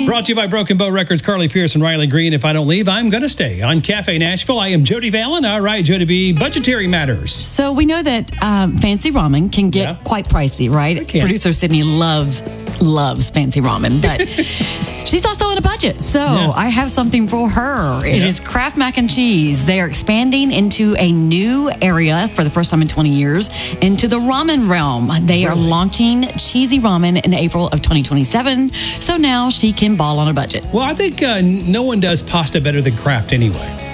Brought to you by Broken Bow Records, Carly Pierce and Riley Green. If I don't leave, I'm going to stay. On Cafe Nashville, I am Jody Vallon. All right, Jody B, budgetary matters. So we know that fancy ramen can get quite pricey, right? It can. Producer Sydney loves fancy ramen, but she's also on a budget. So I have something for her. It is Kraft Mac and Cheese. They are expanding into a new area for the first time in 20 years into the ramen realm. They are launching cheesy ramen in April of 2027. So now she can ball on a budget. Well, I think no one does pasta better than Kraft anyway.